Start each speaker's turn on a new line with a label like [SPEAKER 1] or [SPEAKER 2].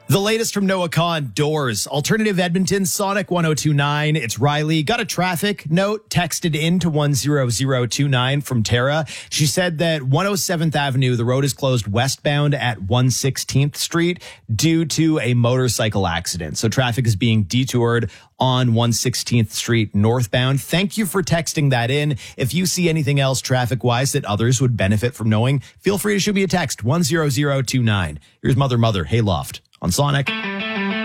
[SPEAKER 1] The latest from Noah Kahn, Doors, Alternative Edmonton, Sonic 1029. It's Riley. Got a traffic note texted in to 10029 from Tara. She said that 107th Avenue, the road is closed westbound at 116th Street due to a motorcycle accident. So traffic is being detoured on 116th Street northbound. Thank you for texting that in. If you see anything else traffic-wise that others would benefit from knowing, feel free to shoot me a text, 10029. Here's Mother Hayloft on Sonic.